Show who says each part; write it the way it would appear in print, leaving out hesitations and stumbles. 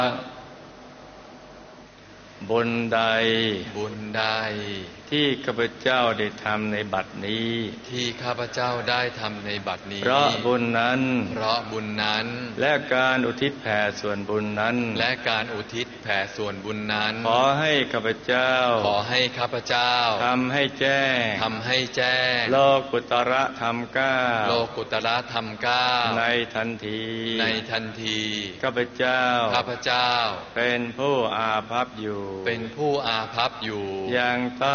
Speaker 1: บุญใด
Speaker 2: บุญใด
Speaker 1: ที่ข้าพเจ้าได้ทำในบัดนี้
Speaker 2: ที่ข้าพเจ้าได้ทำในบัดนี้
Speaker 1: เพราะบุญนั้น
Speaker 2: เพราะบุญนั้น
Speaker 1: และการอุทิศแผ่ส่วนบุญนั้น
Speaker 2: และการอุทิศแผ่ส่วนบุญนั้น
Speaker 1: ขอให้ข้าพเจ้า
Speaker 2: ขอให้ข้าพเจ้า
Speaker 1: ทำให้แจ้ง
Speaker 2: ทำให้แจ้ง
Speaker 1: โลกุตระธรรมเก้า
Speaker 2: โลกุตระธรรมเก้า
Speaker 1: ในทันที
Speaker 2: ในทันที
Speaker 1: ข้าพเจ้า
Speaker 2: ข้าพเจ้า
Speaker 1: เป็นผู้อาภัพอยู่
Speaker 2: เป็นผู้อาภัพอยู่
Speaker 1: ยัง